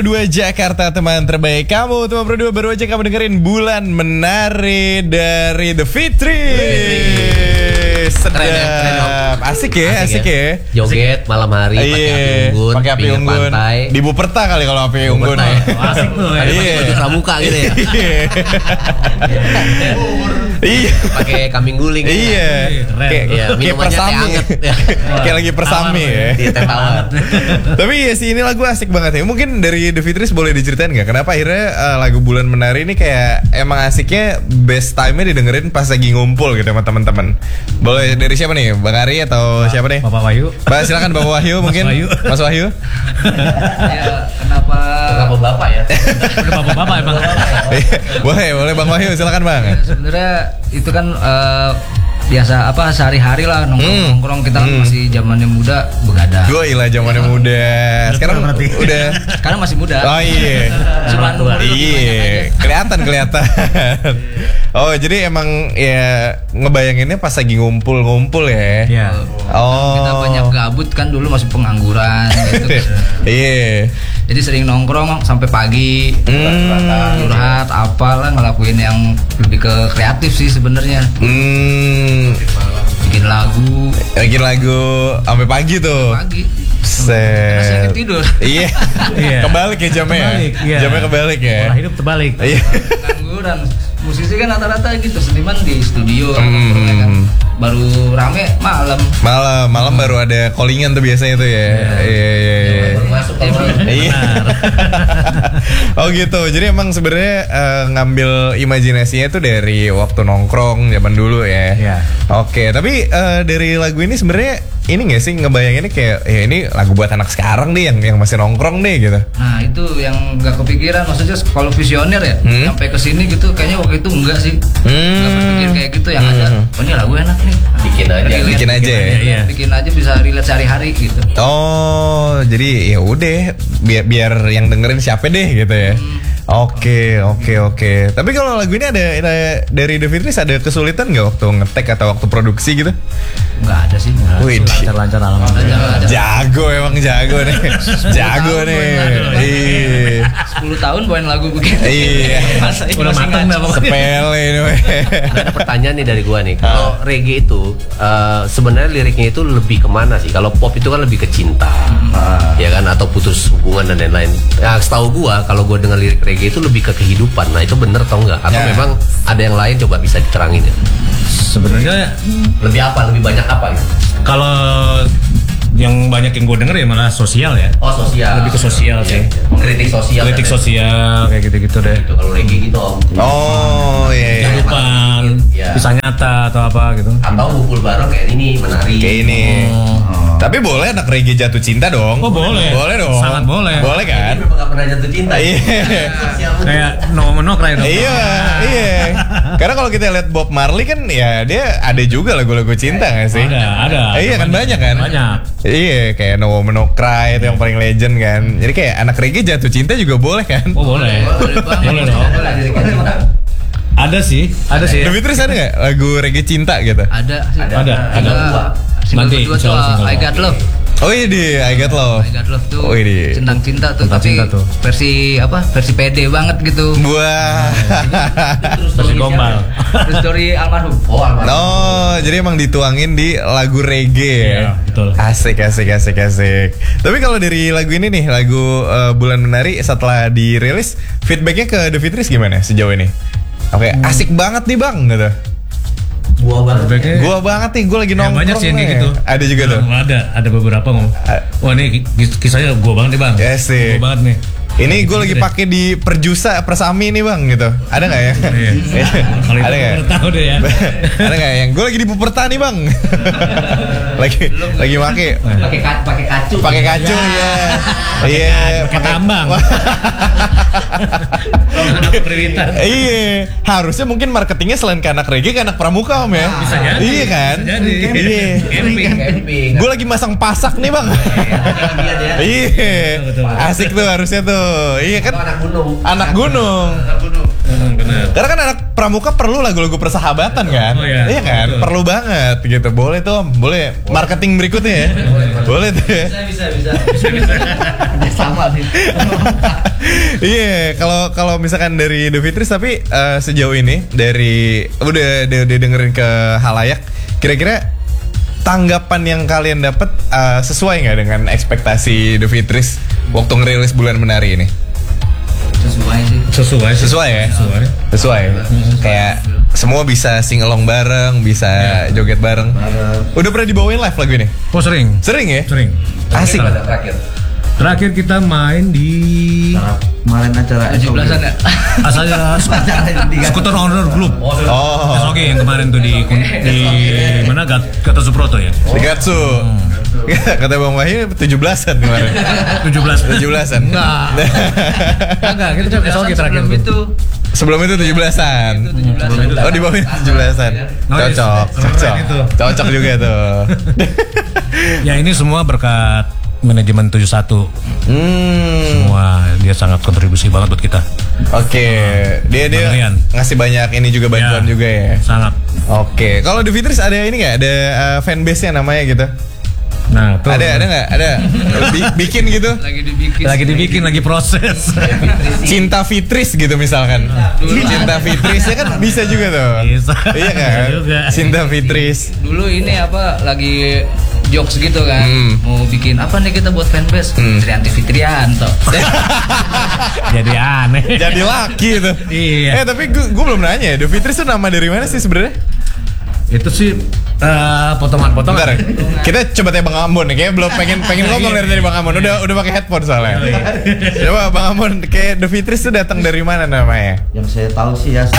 Dua Jakarta, teman terbaik kamu. Teman berdua baru aja kamu dengerin Bulan Menari dari The Fitri. Sedap, asik ya, asik ya. Joget malam hari pakai api unggun, pantai. di Buperta kali kalau api unggun. Asik tuh ya. Baju pramuka gitu ya. Iya. Pakai kambing guling. Iya. Kayak persami. Kayak lagi persami ya. Tapi ya sih ini lagu asik banget ya. Mungkin dari The Fitris boleh diceritain nggak kenapa akhirnya lagu Bulan Menari ini kayak emang asiknya best time-nya didengerin pas lagi ngumpul gitu sama teman-teman. Boleh dari siapa nih? Bang Ari atau siapa nih? Bapak Wahyu. Silakan Bapak Wahyu mungkin. Mas Wahyu. Ya, kenapa Bapak ya? Udah bapak-bapak emang. Boleh Bang Wahyu, silakan Bang. Ya, sebenarnya itu kan biasa sehari-hari lah nongkrong kita kan masih zamannya muda begadang. Gila zamannya muda. Sekarang udah. Sekarang masih muda. Oh iya. Cuman iya. Kelihatan. Oh jadi emang ya ngebayanginnya pas lagi ngumpul ya. Iya. Oh. Kita banyak gabut kan dulu masih pengangguran gitu. Iya. Jadi sering nongkrong sampai pagi, curhat apalah, ngelakuin yang lebih ke kreatif sih sebenarnya. Bikin lagu sampai pagi tuh. Pagi. Set. Tidur. Iya. Kebalik ya jamnya. Jamnya kebalik ya. Pola hidup terbalik. Iya. Pengangguran. Musisi kan rata-rata gitu, seniman di studio kan. Baru rame malam baru ada callingan tuh biasanya tuh ya. Iya. Masuk Iya. Oh gitu. Jadi emang sebenarnya ngambil imajinasinya tuh dari waktu nongkrong zaman dulu ya. Iya. Oke, tapi dari lagu ini sebenarnya ini nggak sih ngebayanginnya kayak ya ini lagu buat anak sekarang nih yang masih nongkrong nih gitu. Nah itu yang nggak kepikiran, maksudnya kalau visioner ya sampai kesini gitu kayaknya waktu itu enggak sih, nggak berpikir kayak gitu yang ada. Oh ini lagu enak nih, bikin aja ya. Bikin aja bisa relate sehari-hari gitu. Oh jadi ya udah biar yang dengerin siapa deh gitu ya. Oke. Tapi kalau lagu ini ada dari The Fitris ada kesulitan nggak waktu ngetek atau waktu produksi gitu? Nggak ada sih. Wih, Lancar alhamdulillah. jago nih. Jago nih. Iya. 10 tahun bawain lagu begini. Iya. Udah mateng dah pokoknya. Sepele ini. Ada pertanyaan nih dari gua nih. Kalau reggae itu sebenarnya liriknya itu lebih kemana sih? Kalau pop itu kan lebih ke cinta, ya kan, atau putus hubungan dan lain-lain. Nah, setahu gua kalau gua dengar lirik reggae itu lebih ke kehidupan. Nah itu bener atau enggak? Atau memang ada yang lain? Coba bisa diterangin ya. Sebenarnya Lebih banyak apa gitu? kalau yang banyak yang gue denger ya malah sosial ya. Oh sosial. Lebih ke sosial sih. Kritik sosial. Kritik sosial kayak gitu-gitu deh. Gitu, kalau reggae gitu Om. Oh iya. Kehidupan, Iya. kisah nyata atau apa gitu. Atau ngumpul bareng kayak ini menari. Kayak ini. Tapi boleh anak reggae jatuh cinta dong. Oh boleh. Boleh dong. Sangat boleh. Boleh kan? Ini memang gak pernah jatuh cinta. Iya. Kayak no cry dong. Iya. Karena kalau kita lihat Bob Marley kan ya dia ada juga lagu-lagu cinta nggak sih? Ada. Iya kan banyak kan? Banyak. Iya kayak No Woman No Cry itu yang paling legend kan. Jadi kayak anak reggae jatuh cinta juga boleh kan? Oh boleh. Boleh dong. Ada sih. The Fitris ada nggak lagu reggae cinta gitu? Ada. Nanti, Single kedua tuh single. I Got Love. Oh iya di I Got Love. I Got Love tuh Oh iya. tentang cinta tuh, Tentang tapi cinta tuh. versi pede banget gitu. Buah. Terus gombal. Terus story almarhum. Oh, jadi emang dituangin di lagu reggae ya? Iya, betul. Asik. Tapi kalau dari lagu ini nih, lagu Bulan Menari setelah dirilis, feedbacknya ke The Fitris gimana sejauh ini? Oke, asik banget nih bang, gitu. Gua banget. Gua banget nih, gua lagi nongkrong. Banyak sih yang kayak nih. gitu. Ada juga tuh. Ada beberapa ngomong. Wah ini kisahnya gua banget nih bang. Yes, sih. Gua banget nih. Ini gue lagi pakai di Perjusa Persami nih bang gitu. Ada nggak ya? Iya. Kalau itu Ada nggak? baru tahu deh ya. Ada nggak yang gue lagi di Puperta nih bang? lagi pakai. Pakai kacu ya. Iya. Pakai tambang. Iya. Harusnya mungkin marketingnya selain ke anak reggae ke anak pramuka om ya. Bisa jadi. Iya kan? Bisa jadi. Iya. Camping. Gue lagi masang pasak nih bang. Iya. Betul. Asik tuh harusnya tuh. Iya kan? Anak gunung. Anak gunung. Benar. Karena kan anak Pramuka perlu lagu-lagu persahabatan kan? Oh, iya. Iya kan? Betul. Perlu banget gitu. Boleh tuh, boleh. Marketing berikutnya ya. Boleh tuh ya. Bisa. Sama sih. Iya, kalau misalkan dari The Fitris tapi sejauh ini dari udah dengerin ke halayak, kira-kira tanggapan yang kalian dapat sesuai nggak dengan ekspektasi The Fitris waktu ngerilis Bulan Menari ini? Sesuai ya? Sesuai. Kayak semua bisa sing along bareng, bisa joget bareng. Udah pernah dibawain live lagu ini? Oh sering. Sering ya? Sering. Asik. Terakhir kita main di Kemarin acara 17-an ya. asalnya Skuter Owner Group. Oh. Oke, yang kemarin tuh di mana Gatot Subroto ya. Di Gatsu. Kata Bang Wahyu 17-an kemarin. 17-an. Enggak, kita coba SOG terakhir Sebelum tuh. itu Sebelum itu 17-an. Oh, di bawah 17-an. Cocok juga tuh. Ya ini semua berkat manajemen 71. Semua dia sangat kontribusi banget buat kita. Oke, dia Bang ngasih banyak ini juga bantuan juga ya. Sangat. Oke, kalau The Fitris ada ini nggak? Ada fanbase-nya namanya gitu? Nah, tuh. Ada nggak? Ada. Bikin gitu? lagi dibikin Lagi proses. Cinta Fitris gitu misalkan. Cinta Fitris ya kan bisa juga tuh. Bisa. Iya kan? Bisa juga. Cinta Fitris. dulu ini lagi jokes gitu kan, mau bikin apa nih kita buat fanbase, Trianti Fitrianto. Jadi aneh. Jadi laki tuh. Iya. Tapi gue belum nanya. The Fitris itu nama dari mana sih sebenarnya? Itu sih potongan-potongan. Bentar, kita coba tanya Bang Ambon nih. Kayaknya belum pengen ngomong dari Bang Ambon. Udah pakai headphone soalnya. Coba Bang Ambon, kayak The Fitris itu datang dari mana namanya? Yang saya tahu sih ya.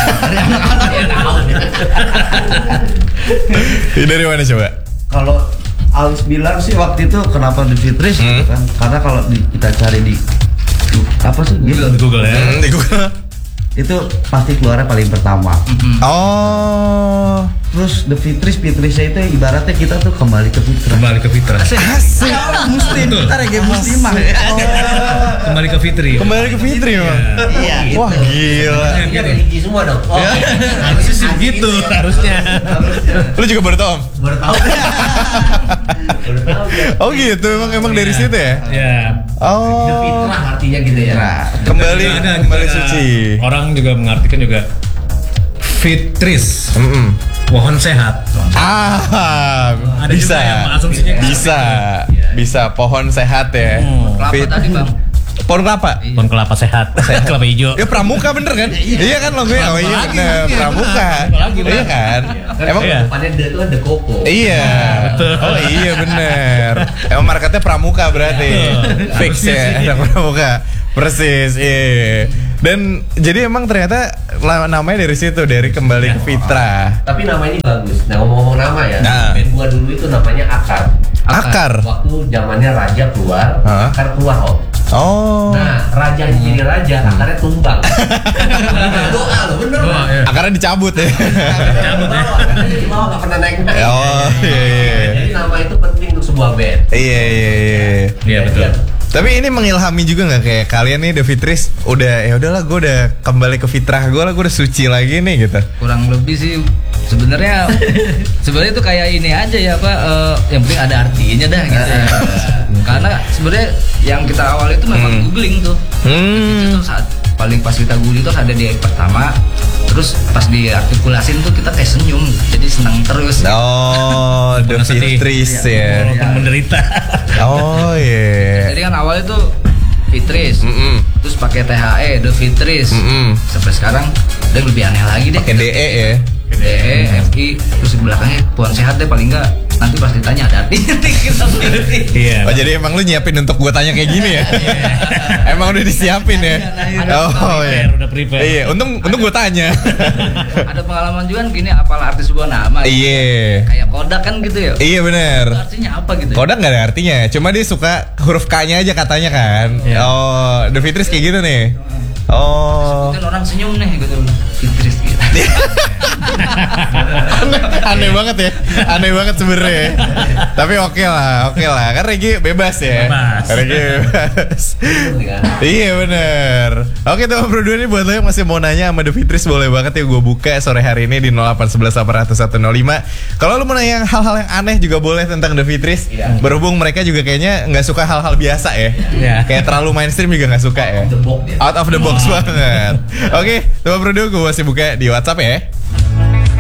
Dari mana coba? Kalau Alis bilang sih waktu itu kenapa The Fitris gitu kan? Karena kalau kita cari di apa sih? Google ya. Di Google. Itu pasti keluarnya paling pertama. Oh. Terus The Fitrisnya itu ibaratnya kita tuh kembali ke fitrah. Kembali ke fitrah. Asik. Muslim, kita reggae muslimah. Kembali ke fitri. Kembali ke Fitri memang. Iya. Wah gila. Tinggi semua dong. Harusnya sih begitu. Harusnya. Lu juga baru tahu Om? Baru tahu. Oh gitu, emang dari situ ya? Ya. Oh. Fitrah artinya gitu ya. Kembali Ada suci. Orang juga mengartikan juga fitris. Pohon sehat. Ada juga yang asumsinya gitu. bisa pohon sehat ya. Kelapa tadi Bang. Pohon kelapa. Pohon kelapa sehat. Kelapa hijau. Ya Pramuka bener kan? Iya kan logonya. Oh iya bener Pramuka. Iya kan? Emang Iya. Depannya D itu kan The Koko. iya. Betul. Oh iya bener. Emang marketnya Pramuka berarti. Fix ya anak Pramuka. Persis. Iya. Dan jadi emang ternyata namanya dari situ, dari kembali ke fitrah. Tapi nama ini bagus. Nah ngomong-ngomong nama ya, Nah. band gua dulu itu namanya Akar. Akar. Waktu zamannya Raja keluar, Hah? Akar keluar Om. Oh. Nah rajanya jadi raja, akarnya tumbang. Doa loh, bener Bang. Akarnya dicabut ya. Akarnya di bawah nggak pernah naik. Oh iya. Jadi nama itu penting untuk sebuah band. Iya. Iya betul. Tapi ini mengilhami juga nggak kayak kalian nih The Fitris udah ya udahlah gue udah kembali ke fitrah gue lah, gue udah suci lagi nih gitu. Kurang lebih sih sebenarnya itu kayak ini aja ya Pak, yang penting ada artinya dah gitu ya. Karena sebenarnya yang kita awal itu memang googling tuh. Itu saat paling pas kita googling tuh ada di pertama, terus pas diartikulasin tuh kita kayak senyum, jadi senang terus. Oh, The Fitris ya. Walaupun menderita. Oh iya. Jadi kan awalnya tuh Fitris, terus pakai THE, The Fitris, sampai sekarang udah lebih aneh lagi deh. Pakai DE ya. DE, FI, terus di belakangnya pohon sehat deh paling enggak. Nanti pas ditanya ada artinya nih kita ngerti. Iya. Oh jadi emang lu nyiapin untuk gue tanya kayak gini ya? Emang udah disiapin ya? Oh iya. Udah prepare. Iya, untung gue tanya. Ada pengalaman juga gini, apalah arti sebuah nama. Iya. Kayak Kodak kan gitu ya. Iya bener. Artinya apa gitu? Kodak nggak ada artinya, cuma dia suka huruf K-nya aja katanya kan. Oh, The Fitris kayak gitu nih. Oh. Mungkin orang senyum nih gitu. Fitris gitu. Aneh banget ya, aneh banget sebenarnya. Tapi oke lah, kan reggae bebas ya. Bebas. Reggae bebas. Iya bener. Oke teman berdua ini buat lo yang masih mau nanya sama The Fitris, boleh banget ya gue buka sore hari ini di 0811 801 105. Kalau lo mau nanya hal-hal yang aneh juga boleh tentang The Fitris. Berhubung mereka juga kayaknya nggak suka hal-hal biasa ya. Kayak terlalu mainstream juga nggak suka ya. Out of the box banget. Oke teman berdua gue masih buka di WhatsApp ya.